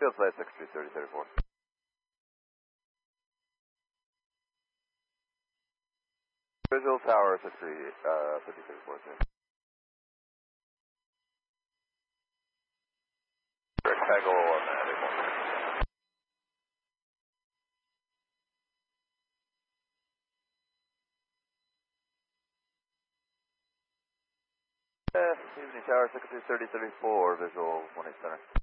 Field flight 633034. Visual tower 5034, sir. Rectangle on that. Evening tower 633034, visual 18 center.